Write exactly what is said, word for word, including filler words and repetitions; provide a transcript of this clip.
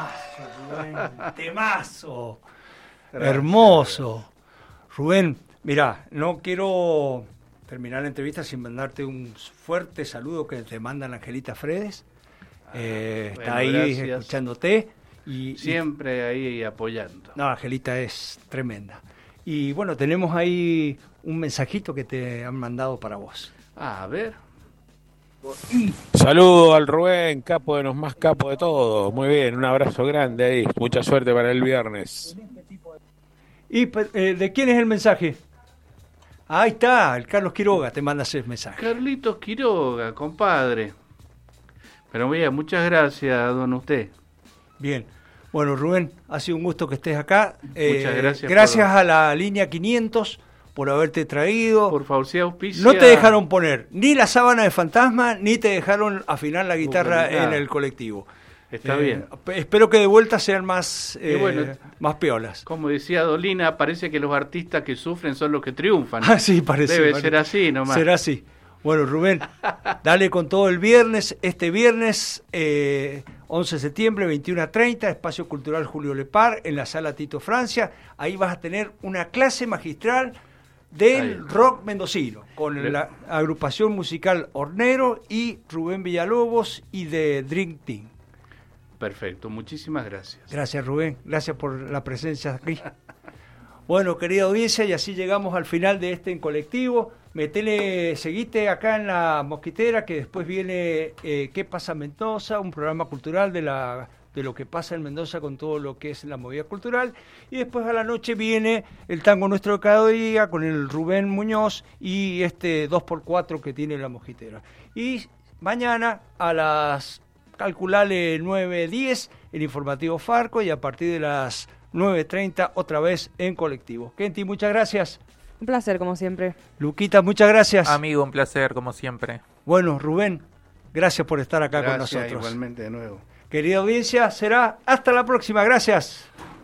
temazo, Rubén, temazo. Gracias, hermoso. Gracias. Rubén, mirá, no quiero terminar la entrevista sin mandarte un fuerte saludo que te manda la Angelita Fredes. Eh, bueno, está ahí gracias. Escuchándote. Y, Siempre y, ahí apoyando. No, Angelita es tremenda. Y bueno, tenemos ahí un mensajito que te han mandado para vos. Ah, a ver. Saludo al Rubén, capo de los más capos de todos. Muy bien, un abrazo grande ahí. Mucha suerte para el viernes. ¿Y eh, de quién es el mensaje? Ahí está, el Carlos Quiroga te manda ese mensaje. Carlitos Quiroga, compadre. Pero bien, muchas gracias, don usted. Bien. Bueno, Rubén, ha sido un gusto que estés acá. Muchas eh, gracias. Gracias por... a la línea quinientos por haberte traído. Por favor, si auspicia... No te dejaron poner ni la sábana de fantasma, ni te dejaron afinar la guitarra en el colectivo. Está eh, bien. Espero que de vuelta sean más, eh, bueno, más piolas. Como decía Dolina, parece que los artistas que sufren son los que triunfan. Ah, sí, parece. Debe parece. ser así nomás. Será así. Bueno, Rubén, dale con todo el viernes. Este viernes, eh, once de septiembre, veintiuno a treinta, Espacio Cultural Julio Lepar, en la Sala Tito Francia. Ahí vas a tener una clase magistral del Ahí. rock mendocino, con Le... la agrupación musical Hornero y Rubén Villalobos y de Dream Team. Perfecto, muchísimas gracias. Gracias, Rubén, gracias por la presencia aquí. Bueno, querida audiencia, y así llegamos al final de este En Colectivo. Metele, seguite acá en La Mosquitera, que después viene eh, ¿Qué pasa en Mendoza? Un programa cultural de la de lo que pasa en Mendoza con todo lo que es la movida cultural. Y después a la noche viene el tango nuestro de cada día con el Rubén Muñoz y este dos por cuatro que tiene La Mosquitera. Y mañana a las, calculale nueve diez, el informativo Farco, y a partir de las nueve treinta otra vez En Colectivo. Kenty, muchas gracias. Un placer, como siempre. Luquita, muchas gracias. Amigo, un placer, como siempre. Bueno, Rubén, gracias por estar acá gracias, con nosotros. Igualmente, de nuevo. Querida audiencia, será hasta la próxima. Gracias.